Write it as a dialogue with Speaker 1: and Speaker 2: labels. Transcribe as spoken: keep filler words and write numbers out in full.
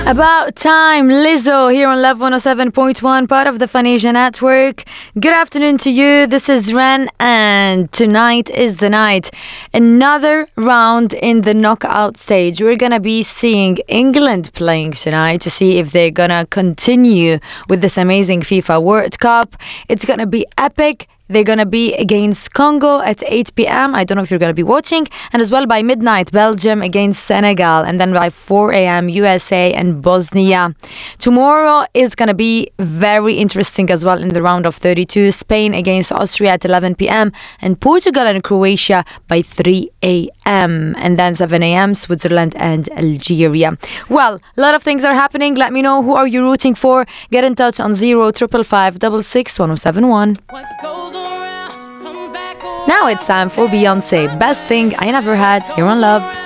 Speaker 1: About time, Lizzo here on Love one oh seven point one, part of the Phonesia Network. Good afternoon to you. This is Ren, and tonight is the night. Another round in the knockout stage. We're gonna be seeing England playing tonight to see if they're gonna continue with this amazing FIFA World Cup. It's gonna be epic. They're going to be against Congo at eight p.m. I don't know if you're going to be watching. And as well by midnight, Belgium against Senegal. And then by four a.m., U S A and Bosnia. Tomorrow is going to be very interesting as well in the round of thirty-two. Spain against Austria at eleven p.m. and Portugal and Croatia by three a.m. And then seven a.m., Switzerland and Algeria. Well, a lot of things are happening. Let me know who are you rooting for. Get in touch on zero five five five six six one oh seven one. Now it's time for Beyonce, Best Thing I Never Had, here on Love.